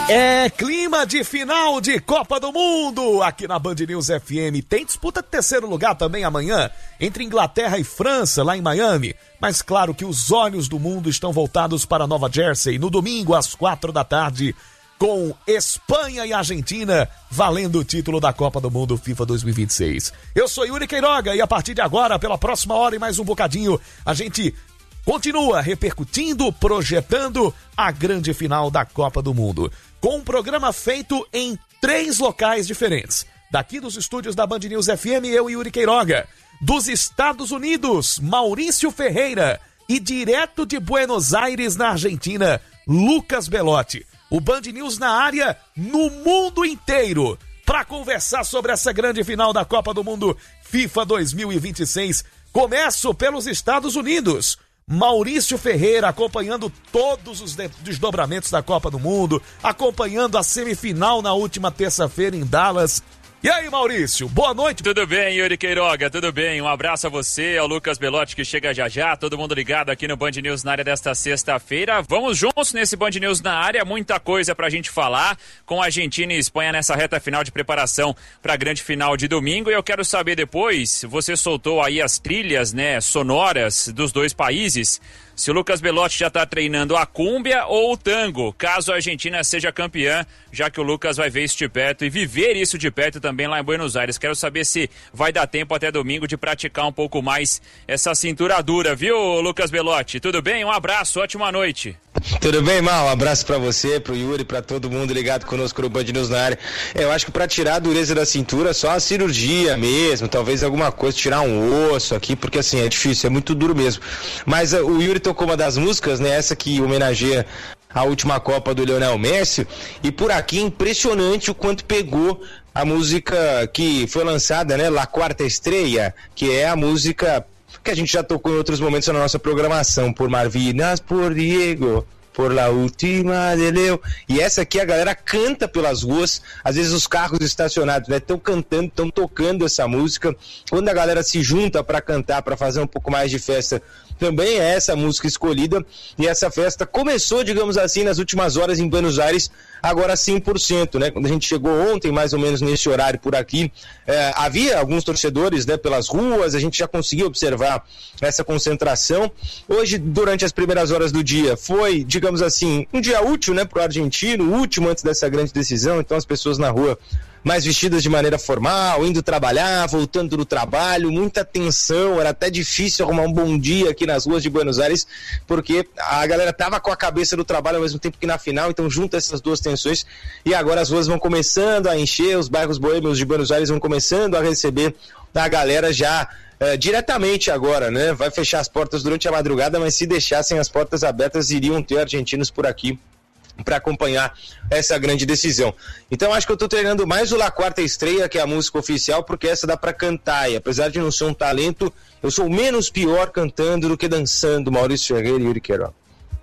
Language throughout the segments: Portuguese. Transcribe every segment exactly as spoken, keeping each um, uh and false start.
É clima de final de Copa do Mundo aqui na Band News F M. Tem disputa de terceiro lugar também amanhã entre Inglaterra e França lá em Miami. Mas claro que os olhos do mundo estão voltados para Nova Jersey no domingo às quatro da tarde com Espanha e Argentina valendo o título da Copa do Mundo FIFA dois mil e vinte e seis. Eu sou Yuri Queiroga e a partir de agora, pela próxima hora e mais um bocadinho, a gente continua repercutindo, projetando a grande final da Copa do Mundo, com um programa feito em três locais diferentes. Daqui dos estúdios da Band News F M, eu e Yuri Queiroga. Dos Estados Unidos, Maurício Ferreira. E direto de Buenos Aires, na Argentina, Lucas Belotti. O Band News na área, no mundo inteiro, para conversar sobre essa grande final da Copa do Mundo FIFA dois mil e vinte e seis. Começo pelos Estados Unidos. Maurício Ferreira acompanhando todos os desdobramentos da Copa do Mundo, acompanhando a semifinal na última terça-feira em Dallas. E aí, Maurício, boa noite. Tudo bem, Yuri Queiroga, tudo bem? Um abraço a você, ao Lucas Belotti que chega já já, todo mundo ligado aqui no Band News na área desta sexta-feira. Vamos juntos nesse Band News na área, muita coisa pra gente falar com Argentina e Espanha nessa reta final de preparação pra grande final de domingo. E eu quero saber depois, você soltou aí as trilhas, né, sonoras dos dois países, se o Lucas Belotti já está treinando a cúmbia ou o tango, caso a Argentina seja campeã, já que o Lucas vai ver isso de perto e viver isso de perto também lá em Buenos Aires. Quero saber se vai dar tempo até domingo de praticar um pouco mais essa cintura dura, viu, Lucas Belotti? Tudo bem? Um abraço, ótima noite. Tudo bem, Mal? Um abraço pra você, pro Yuri, pra todo mundo ligado conosco no Band News na área. É, eu acho que pra tirar a dureza da cintura, só a cirurgia mesmo, talvez alguma coisa, tirar um osso aqui, porque assim, é difícil, é muito duro mesmo. Mas uh, o Yuri tocou uma das músicas, né, essa que homenageia a última Copa do Lionel Messi, e por aqui impressionante o quanto pegou a música que foi lançada, né, La Quarta Estrella, que é a música que a gente já tocou em outros momentos na nossa programação, por Malvinas, por Diego, por La Última de Leo. E essa aqui a galera canta pelas ruas, às vezes os carros estacionados, né, estão cantando, estão tocando essa música. Quando a galera se junta para cantar, para fazer um pouco mais de festa, também é essa música escolhida. E essa festa começou, digamos assim, nas últimas horas em Buenos Aires, agora cem por cento, né? Quando a gente chegou ontem, mais ou menos nesse horário por aqui, é, havia alguns torcedores, né, pelas ruas, a gente já conseguiu observar essa concentração. Hoje, durante as primeiras horas do dia, foi, digamos assim, um dia útil, né, pro argentino, o último antes dessa grande decisão, então as pessoas na rua mais vestidas de maneira formal, indo trabalhar, voltando do trabalho, muita tensão, era até difícil arrumar um bom dia aqui nas ruas de Buenos Aires, porque a galera tava com a cabeça do trabalho ao mesmo tempo que na final, então junta essas duas tensões, e agora as ruas vão começando a encher, os bairros boêmios de Buenos Aires vão começando a receber a galera já é, diretamente agora, né? Vai fechar as portas durante a madrugada, mas se deixassem as portas abertas, iriam ter argentinos por aqui para acompanhar essa grande decisão. Então acho que eu tô treinando mais o La Quarta Estrella, que é a música oficial, porque essa dá para cantar, e apesar de não ser um talento, eu sou menos pior cantando do que dançando. Maurício Ferreira e Yuri Queiroga.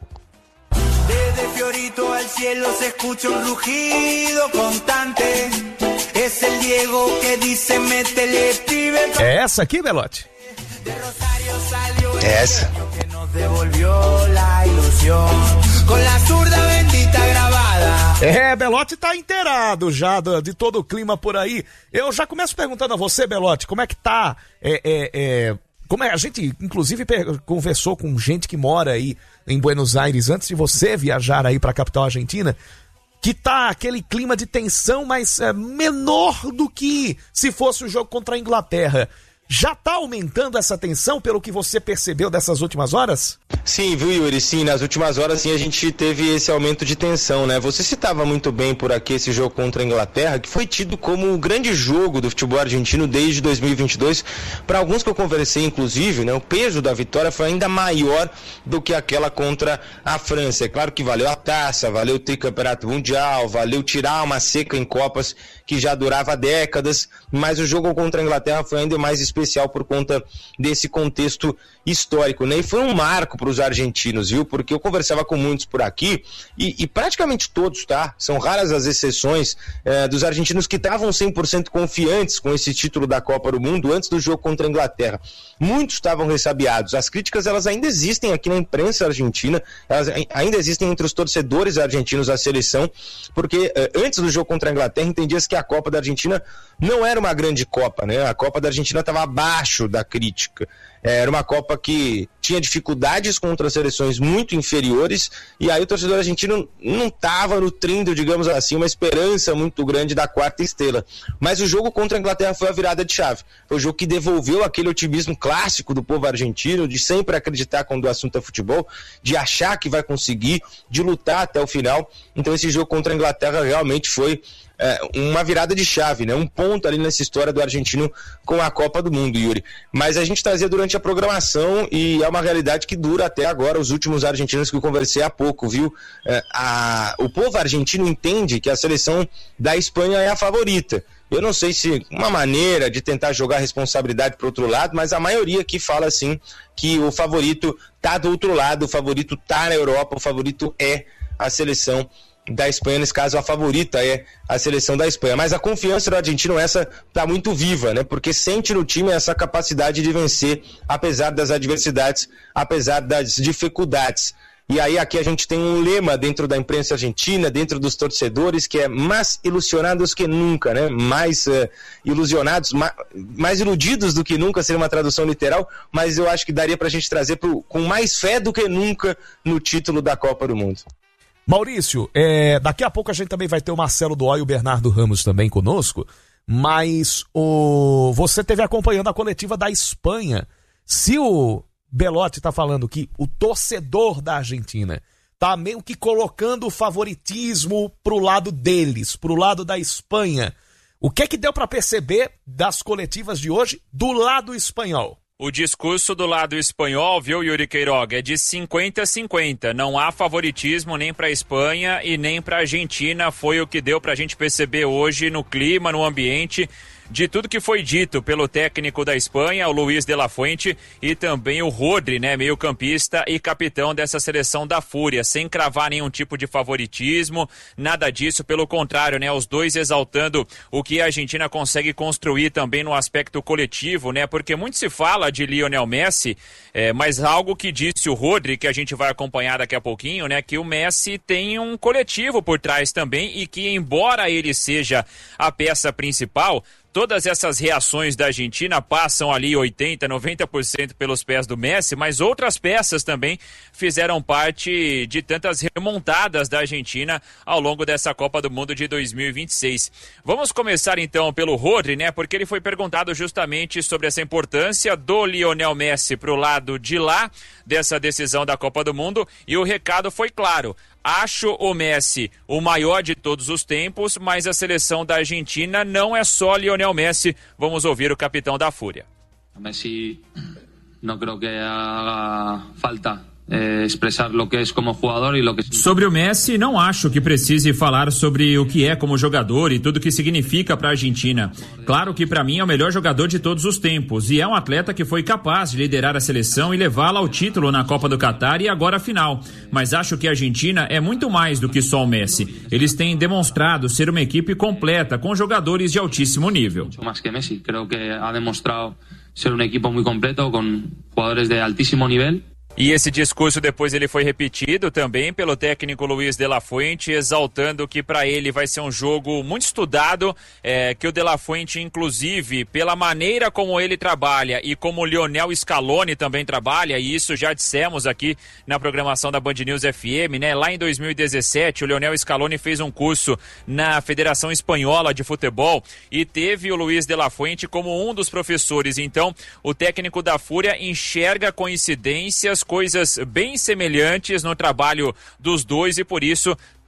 Desde Fiorito al cielo se escucha un rugido constante. Es el Diego que dice métele pibe. É essa aqui, Belotti? É essa. É, Belotti tá inteirado já de, de todo o clima por aí. Eu já começo perguntando a você, Belotti, como é que tá? É, é, é, como é, a gente, inclusive, conversou com gente que mora aí em Buenos Aires antes de você viajar aí pra capital argentina, que tá aquele clima de tensão, mas é, menor do que se fosse o jogo contra a Inglaterra. Já tá aumentando essa tensão pelo que você percebeu dessas últimas horas? Sim, viu, Yuri? Sim, nas últimas horas sim a gente teve esse aumento de tensão, né? Você citava muito bem por aqui esse jogo contra a Inglaterra, que foi tido como o grande jogo do futebol argentino desde dois mil e vinte e dois. Para alguns que eu conversei, inclusive, né, o peso da vitória foi ainda maior do que aquela contra a França. É claro que valeu a taça, valeu ter campeonato mundial, valeu tirar uma seca em Copas, que já durava décadas, mas o jogo contra a Inglaterra foi ainda mais especial por conta desse contexto histórico, né? E foi um marco para os argentinos, viu? Porque eu conversava com muitos por aqui e, e praticamente todos, tá? São raras as exceções é, dos argentinos que estavam cem por cento confiantes com esse título da Copa do Mundo antes do jogo contra a Inglaterra. Muitos estavam ressabiados. As críticas, elas ainda existem aqui na imprensa argentina, elas ainda existem entre os torcedores argentinos à seleção, porque é, antes do jogo contra a Inglaterra entendia-se que a Copa da Argentina não era uma grande Copa, né? A Copa da Argentina estava abaixo da crítica. Era uma Copa que tinha dificuldades contra seleções muito inferiores, e aí o torcedor argentino não estava nutrindo, digamos assim, uma esperança muito grande da quarta estrela. Mas o jogo contra a Inglaterra foi a virada de chave. Foi o jogo que devolveu aquele otimismo clássico do povo argentino, de sempre acreditar quando o assunto é futebol, de achar que vai conseguir, de lutar até o final. Então esse jogo contra a Inglaterra realmente foi É, uma virada de chave, né? Um ponto ali nessa história do argentino com a Copa do Mundo, Yuri. Mas a gente trazia durante a programação e é uma realidade que dura até agora. Os últimos argentinos que eu conversei há pouco, viu? É, a, o povo argentino entende que a seleção da Espanha é a favorita. Eu não sei se uma maneira de tentar jogar a responsabilidade para o outro lado, mas a maioria aqui fala assim que o favorito tá do outro lado, o favorito tá na Europa, o favorito é a seleção da Espanha, nesse caso a favorita é a seleção da Espanha, mas a confiança do argentino essa tá muito viva, né, porque sente no time essa capacidade de vencer apesar das adversidades, apesar das dificuldades. E aí aqui a gente tem um lema dentro da imprensa argentina, dentro dos torcedores, que é mais ilusionados que nunca, né, mais uh, ilusionados, mais, mais iludidos do que nunca, seria uma tradução literal, mas eu acho que daria pra gente trazer pro, com mais fé do que nunca no título da Copa do Mundo. Maurício, é, daqui a pouco a gente também vai ter o Marcelo Doó e o Bernardo Ramos também conosco, mas o, você esteve acompanhando a coletiva da Espanha. Se o Belotti está falando que o torcedor da Argentina está meio que colocando o favoritismo pro lado deles, pro lado da Espanha, o que é que deu para perceber das coletivas de hoje do lado espanhol? O discurso do lado espanhol, viu, Yuri Queiroga, é de cinquenta a cinquenta. Não há favoritismo nem para a Espanha e nem para a Argentina. Foi o que deu para a gente perceber hoje no clima, no ambiente, de tudo que foi dito pelo técnico da Espanha, o Luis de la Fuente, e também o Rodri, né, meio-campista e capitão dessa seleção da Fúria, sem cravar nenhum tipo de favoritismo, nada disso, pelo contrário, né, os dois exaltando o que a Argentina consegue construir também no aspecto coletivo, né, porque muito se fala de Lionel Messi, é, mas algo que disse o Rodri, que a gente vai acompanhar daqui a pouquinho, né, que o Messi tem um coletivo por trás também e que, embora ele seja a peça principal, todas essas reações da Argentina passam ali oitenta, noventa por cento pelos pés do Messi, mas outras peças também fizeram parte de tantas remontadas da Argentina ao longo dessa Copa do Mundo de dois mil e vinte e seis. Vamos começar então pelo Rodri, né? Porque ele foi perguntado justamente sobre essa importância do Lionel Messi pro lado de lá dessa decisão da Copa do Mundo, e o recado foi claro. Acho o Messi o maior de todos os tempos, mas a seleção da Argentina não é só Lionel Messi. Vamos ouvir o capitão da Fúria. Messi, não creo que haga falta eh, expressar lo que é como jogador e lo que... Sobre o Messi, não acho que precise falar sobre o que é como jogador e tudo o que significa para a Argentina. Claro que para mim é o melhor jogador de todos os tempos e é um atleta que foi capaz de liderar a seleção e levá-la ao título na Copa do Catar e agora a final. Mas acho que a Argentina é muito mais do que só o Messi. Eles têm demonstrado ser uma equipe completa com jogadores de altíssimo nível. Muito mais que Messi, creo que ha demonstrado ser um equipo muito completo com jogadores de altíssimo nível. E esse discurso depois ele foi repetido também pelo técnico Luis de la Fuente, exaltando que para ele vai ser um jogo muito estudado, é, que o de la Fuente, inclusive, pela maneira como ele trabalha e como o Lionel Scaloni também trabalha, e isso já dissemos aqui na programação da Band News F M, né? Lá em dois mil e dezessete, o Lionel Scaloni fez um curso na Federação Espanhola de Futebol e teve o Luis de la Fuente como um dos professores. Então, o técnico da Fúria enxerga coincidências, coisas bem semelhantes no trabalho dos dois e por isso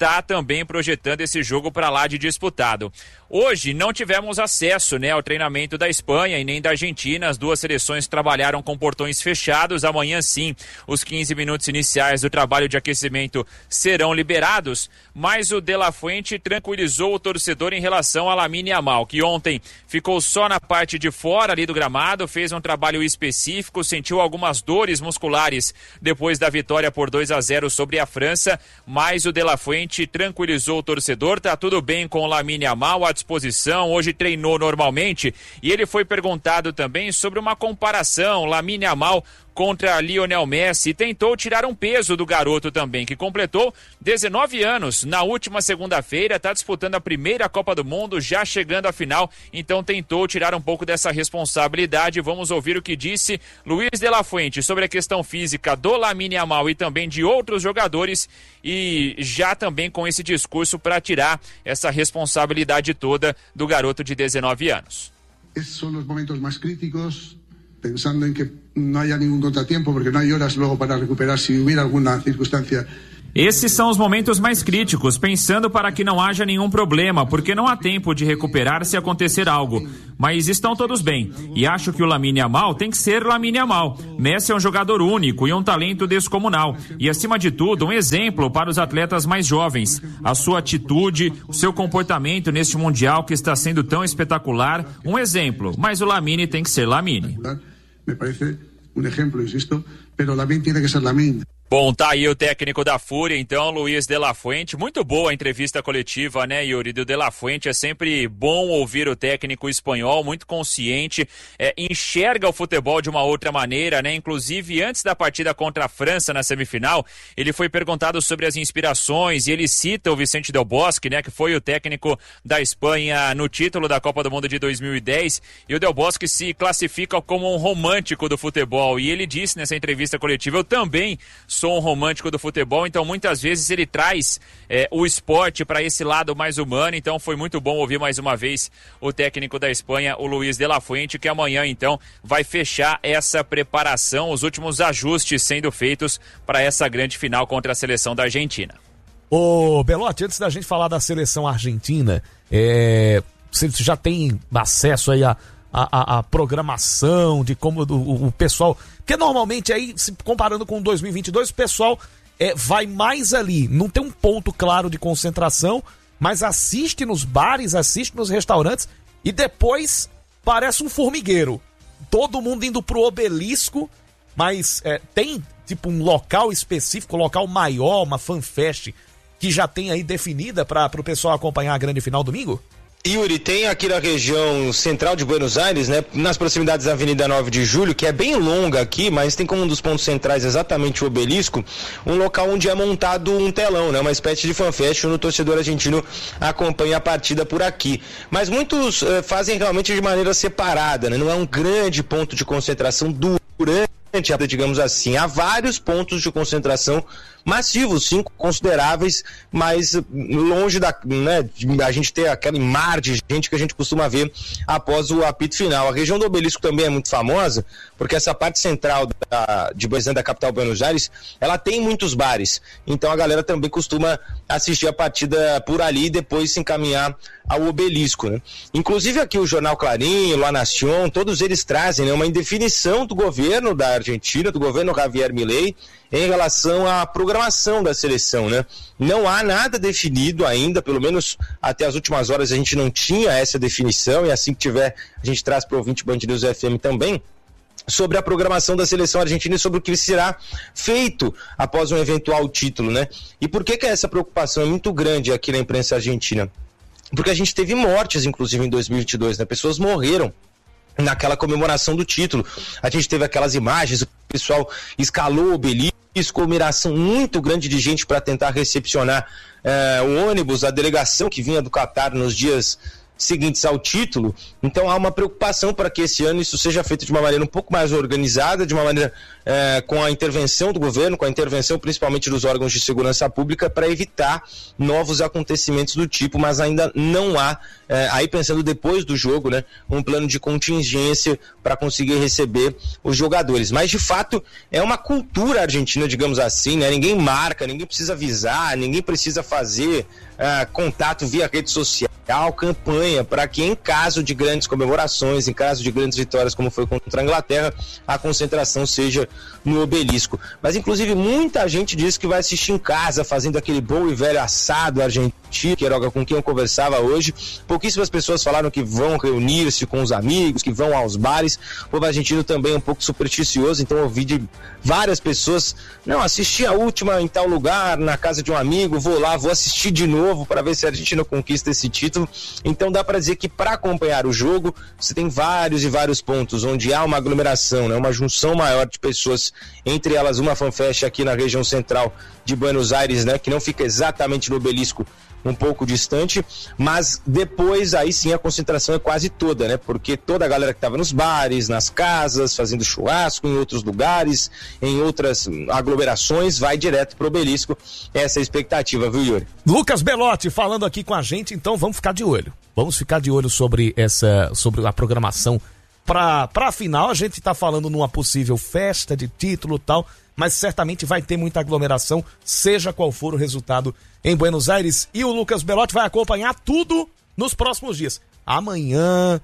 está também projetando esse jogo para lá de disputado. Hoje não tivemos acesso, né, ao treinamento da Espanha e nem da Argentina. As duas seleções trabalharam com portões fechados. Amanhã sim, os quinze minutos iniciais do trabalho de aquecimento serão liberados, mas o De La Fuente tranquilizou o torcedor em relação a Lamine Yamal, que ontem ficou só na parte de fora ali do gramado, fez um trabalho específico, sentiu algumas dores musculares depois da vitória por dois a zero sobre a França, mas o De La Fuente tranquilizou o torcedor, tá tudo bem com o Lamine Yamal à disposição, hoje treinou normalmente, e ele foi perguntado também sobre uma comparação, Lamine Yamal contra Lionel Messi, e tentou tirar um peso do garoto também, que completou dezenove anos na última segunda-feira, está disputando a primeira Copa do Mundo, já chegando à final, então tentou tirar um pouco dessa responsabilidade. Vamos ouvir o que disse Luiz de la Fuente sobre a questão física do Lamine Yamal e também de outros jogadores, e já também com esse discurso para tirar essa responsabilidade toda do garoto de dezenove anos. Esses são os momentos mais críticos, pensando en que no haya ningún contratiempo, porque no hay horas luego para recuperar si hubiera alguna circunstancia. Esses são os momentos mais críticos, pensando para que não haja nenhum problema, porque não há tempo de recuperar se acontecer algo. Mas estão todos bem, e acho que o Lamine Yamal tem que ser Lamine Yamal. Messi é um jogador único e um talento descomunal, e acima de tudo, um exemplo para os atletas mais jovens. A sua atitude, o seu comportamento neste Mundial que está sendo tão espetacular, um exemplo, mas o Lamine tem que ser Lamine. Me parece um exemplo, insisto, pero Lamine tem que ser Lamine. Bom, tá aí o técnico da Fúria, então, Luiz de la Fuente. Muito boa a entrevista coletiva, né, Yuri? Do de la Fuente, é sempre bom ouvir o técnico espanhol, muito consciente, é, enxerga o futebol de uma outra maneira, né? Inclusive, antes da partida contra a França na semifinal, ele foi perguntado sobre as inspirações e ele cita o Vicente Del Bosque, né, que foi o técnico da Espanha no título da Copa do Mundo de dois mil e dez, e o Del Bosque se classifica como um romântico do futebol, e ele disse nessa entrevista coletiva: eu também sou um romântico do futebol, então muitas vezes ele traz é, o esporte para esse lado mais humano. Então foi muito bom ouvir mais uma vez o técnico da Espanha, o Luiz de la Fuente, que amanhã então vai fechar essa preparação, os últimos ajustes sendo feitos para essa grande final contra a seleção da Argentina. Ô Belotti, antes da gente falar da seleção argentina, é, você já tem acesso aí a A, a, a programação de como o, o pessoal, porque normalmente aí, se comparando com dois mil e vinte e dois, o pessoal é, vai mais ali, não tem um ponto claro de concentração, mas assiste nos bares, assiste nos restaurantes e depois parece um formigueiro, todo mundo indo pro Obelisco, mas é, tem tipo um local específico, um local maior, uma fanfest que já tem aí definida para o pessoal acompanhar a grande final domingo? Yuri, tem aqui na região central de Buenos Aires, né, nas proximidades da Avenida nove de julho, que é bem longa aqui, mas tem como um dos pontos centrais exatamente o Obelisco, um local onde é montado um telão, né, uma espécie de fanfest, onde o torcedor argentino acompanha a partida por aqui. Mas muitos uh, fazem realmente de maneira separada, né, não é um grande ponto de concentração durante, digamos assim. Há vários pontos de concentração massivos, sim, consideráveis, mas longe da, né, a gente ter aquele mar de gente que a gente costuma ver após o apito final. A região do Obelisco também é muito famosa, porque essa parte central da, de Buenos Aires, da capital Buenos Aires, ela tem muitos bares, então a galera também costuma assistir a partida por ali e depois se encaminhar ao Obelisco, né? Inclusive aqui o Jornal Clarín, La Nación, todos eles trazem, né, uma indefinição do governo da Argentina, do governo Javier Milei, em relação à programação da seleção, né? Não há nada definido ainda, pelo menos até as últimas horas a gente não tinha essa definição, e assim que tiver a gente traz para o ouvinte Band News F M também, sobre a programação da seleção argentina e sobre o que será feito após um eventual título, né? E por que que essa preocupação é muito grande aqui na imprensa argentina? Porque a gente teve mortes, inclusive, em dois mil e vinte e dois, né? Pessoas morreram naquela comemoração do título. A gente teve aquelas imagens, o pessoal escalou o Obelisco, comemoração muito grande de gente para tentar recepcionar eh, o ônibus, a delegação que vinha do Catar nos dias seguintes ao título, então há uma preocupação para que esse ano isso seja feito de uma maneira um pouco mais organizada, de uma maneira é, com a intervenção do governo, com a intervenção principalmente dos órgãos de segurança pública, para evitar novos acontecimentos do tipo, mas ainda não há, é, aí pensando depois do jogo, né, um plano de contingência para conseguir receber os jogadores. Mas de fato é uma cultura argentina, digamos assim, né? Ninguém marca, ninguém precisa avisar, ninguém precisa fazer uh, contato via rede social, campanha, para que em caso de grandes comemorações, em caso de grandes vitórias como foi contra a Inglaterra, a concentração seja no Obelisco. Mas inclusive muita gente diz que vai assistir em casa, fazendo aquele bom e velho assado argentino, Queiroga, com quem eu conversava hoje. Pouquíssimas pessoas falaram que vão reunir-se com os amigos, que vão aos bares. O povo argentino também é um pouco supersticioso, então eu ouvi de várias pessoas, não, assisti a última em tal lugar, na casa de um amigo, vou lá, vou assistir de novo para ver se a Argentina conquista esse título. Então dá para dizer que para acompanhar o jogo, você tem vários e vários pontos onde há uma aglomeração, né, uma junção maior de pessoas, entre elas uma fanfest aqui na região central de Buenos Aires, né, que não fica exatamente no Obelisco, um pouco distante, mas depois aí sim a concentração é quase toda, né? Porque toda a galera que estava nos bares, nas casas, fazendo churrasco, em outros lugares, em outras aglomerações, vai direto pro Obelisco. Essa é a expectativa, viu, Yuri? Lucas Belotti falando aqui com a gente, então vamos ficar de olho. Vamos ficar de olho sobre essa, sobre a programação para a final. A gente tá falando numa possível festa de título e tal, mas certamente vai ter muita aglomeração, seja qual for o resultado em Buenos Aires. E o Lucas Belotti vai acompanhar tudo nos próximos dias. Amanhã,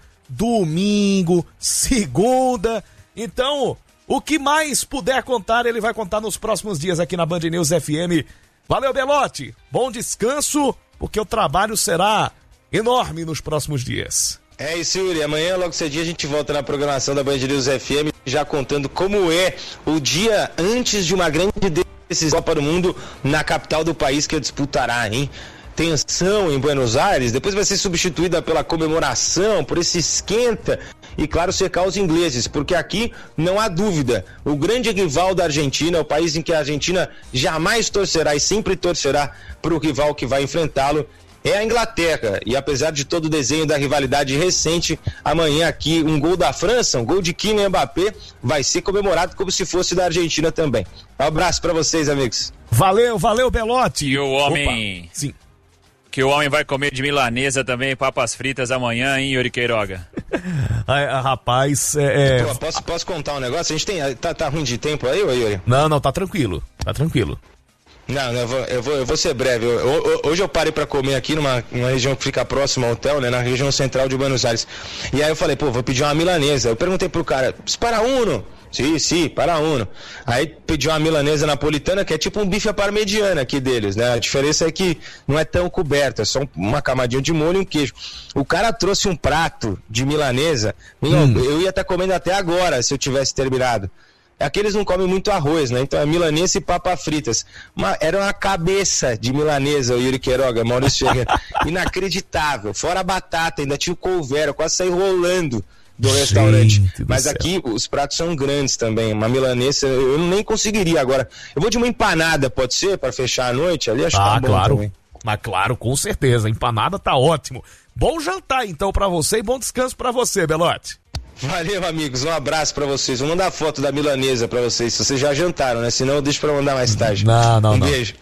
domingo, segunda. Então, o que mais puder contar, ele vai contar nos próximos dias aqui na Band News F M. Valeu, Belotti. Bom descanso, porque o trabalho será enorme nos próximos dias. É isso, Yuri. Amanhã, logo cedinho, a gente volta na programação da Band News F M, já contando como é o dia antes de uma grande decisão Copa do Mundo na capital do país que disputará, hein? Tensão em Buenos Aires, depois vai ser substituída pela comemoração, por esse esquenta, e claro, secar os ingleses, porque aqui não há dúvida, o grande rival da Argentina, o país em que a Argentina jamais torcerá e sempre torcerá para o rival que vai enfrentá-lo, é a Inglaterra. E apesar de todo o desenho da rivalidade recente, amanhã aqui um gol da França, um gol de Kylian Mbappé, vai ser comemorado como se fosse da Argentina também. Um abraço para vocês, amigos. Valeu, valeu, Belotti. E o homem... Opa. Sim. Que o homem vai comer de milanesa também, papas fritas amanhã, hein, Yuri Queiroga? Ai, rapaz, é... é... Pô, posso, posso contar um negócio? A gente tem... Tá, tá ruim de tempo aí, ô Yuri? Não, não, tá tranquilo, tá tranquilo. Não, eu vou, eu vou, eu vou ser breve. Eu, eu, hoje eu parei para comer aqui numa, numa região que fica próxima ao hotel, né, na região central de Buenos Aires. E aí eu falei, pô, vou pedir uma milanesa. Eu perguntei pro cara, para uno? Sim, sim, para uno. Aí pedi uma milanesa napolitana, que é tipo um bife à parmegiana aqui deles, né? A diferença é que não é tão coberto, é só uma camadinha de molho e um queijo. O cara trouxe um prato de milanesa, hum. eu ia estar comendo até agora, se eu tivesse terminado. É que eles não comem muito arroz, né? Então é milanesa e papa fritas. Mas era uma cabeça de milanesa, o Yuri Queiroga, Maurício Ferreira. Inacreditável. Fora a batata, ainda tinha o couve-flor, quase saí rolando do Gente restaurante. Do Mas céu. Aqui os pratos são grandes também. Uma milanesa, eu nem conseguiria agora. Eu vou de uma empanada, pode ser? Para fechar a noite? Ali acho que ah, tá bom claro. Também. Mas claro, com certeza. Empanada tá ótimo. Bom jantar então para você e bom descanso para você, Belotti. Valeu, amigos, um abraço pra vocês. Vou mandar foto da milanesa pra vocês, se vocês já jantaram, né? Senão eu deixo pra mandar mais tarde. Não, não, um não. Um beijo.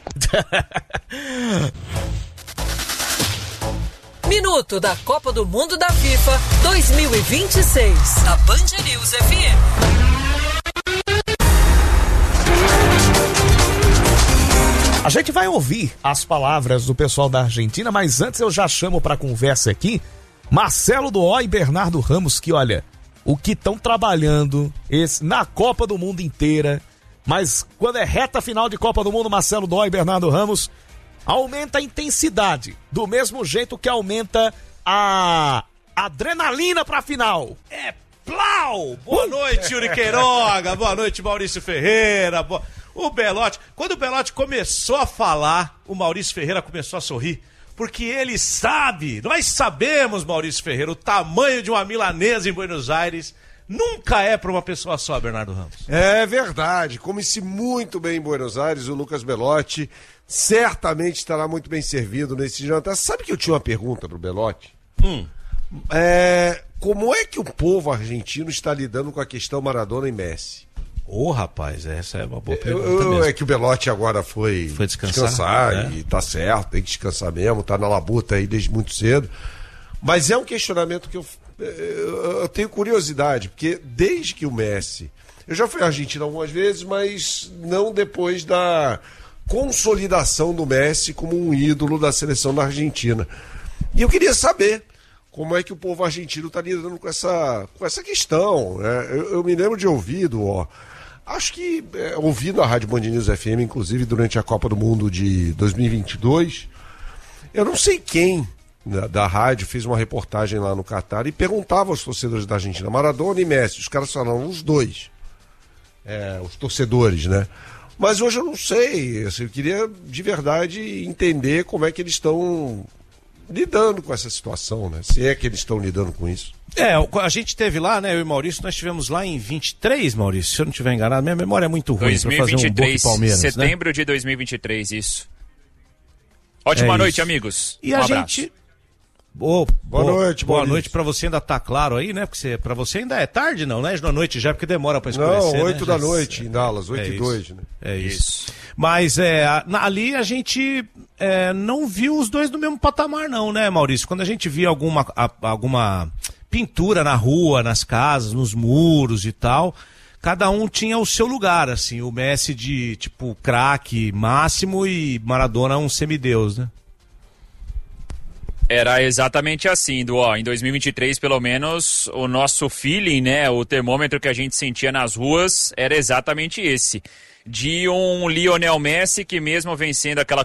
Minuto da Copa do Mundo da FIFA dois mil e vinte e seis. Na Band News F M. A gente vai ouvir as palavras do pessoal da Argentina, mas antes eu já chamo pra conversa aqui Marcelo Doó e Bernardo Ramos, que olha, o que estão trabalhando esse, na Copa do Mundo inteira, mas quando é reta final de Copa do Mundo, Marcelo Doó e Bernardo Ramos, aumenta a intensidade, do mesmo jeito que aumenta a adrenalina pra final. É plau! Boa noite, Yuri Queiroga, boa noite, Maurício Ferreira, boa... o Belotti, quando o Belotti começou a falar, o Maurício Ferreira começou a sorrir. Porque ele sabe, nós sabemos, Maurício Ferreira, o tamanho de uma milanesa em Buenos Aires nunca é para uma pessoa só, Bernardo Ramos. É verdade, come-se muito bem em Buenos Aires, o Lucas Belotti certamente estará muito bem servido nesse jantar. Sabe que eu tinha uma pergunta pro Belotti? Hum. É, como é que o povo argentino está lidando com a questão Maradona e Messi? Ô, oh, rapaz, essa é uma boa pergunta eu, eu, mesmo. É que o Belotti agora foi, foi descansar, descansar é. E tá certo, tem que descansar mesmo, tá na labuta aí desde muito cedo. Mas é um questionamento que eu, eu, eu tenho curiosidade, porque desde que o Messi... Eu já fui à Argentina algumas vezes, mas não depois da consolidação do Messi como um ídolo da seleção da Argentina. E eu queria saber como é que o povo argentino está lidando com essa, com essa questão. Né? Eu, eu me lembro de ouvido, ó, acho que é, ouvindo a Rádio Band News F M, inclusive durante a Copa do Mundo de dois mil e vinte e dois, eu não sei quem da, da rádio fez uma reportagem lá no Catar e perguntava aos torcedores da Argentina, Maradona e Messi, os caras falavam os dois. É, os torcedores, né? Mas hoje eu não sei, assim, eu queria de verdade entender como é que eles estão lidando com essa situação, né? Se é que eles estão lidando com isso. É, a gente teve lá, né, eu e o Maurício, nós estivemos lá em vinte e três, Maurício, se eu não estiver enganado, minha memória é muito ruim para fazer um Boca e Palmeiras, setembro né? de dois mil e vinte e três, isso. Ótima é noite, isso. amigos. E um a abraço. gente... Oh, boa oh, noite, boa Maurício. noite pra você, ainda tá claro aí, né? Porque você, pra você ainda é tarde, não, né? Da noite já, porque demora pra escurecer. Não, oito né? da Já... noite em Dallas, oito e dois, né? É isso. isso. Mas é, ali a gente é, não viu os dois no mesmo patamar, não, né, Maurício? Quando a gente via alguma, a, alguma pintura na rua, nas casas, nos muros e tal, cada um tinha o seu lugar, assim. O Messi de, tipo, craque máximo e Maradona um semideus, né? Era exatamente assim, do ó, em dois mil e vinte e três, pelo menos, o nosso feeling, né, o termômetro que a gente sentia nas ruas era exatamente esse. De um Lionel Messi que mesmo vencendo aquela